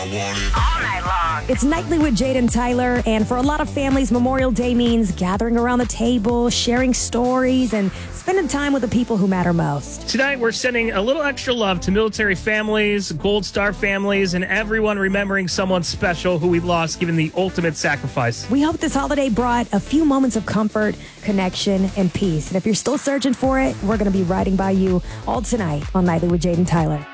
All night long. It's Nightly with Jade and Tyler, and for a lot of families, Memorial Day means gathering around the table, sharing stories, and spending time with the people who matter most. Tonight, we're sending a little extra love to military families, Gold Star families, and everyone remembering someone special who we lost, giving the ultimate sacrifice. We hope this holiday brought a few moments of comfort, connection, and peace. And if you're still searching for it, we're going to be riding by you all tonight on Nightly with Jade and Tyler.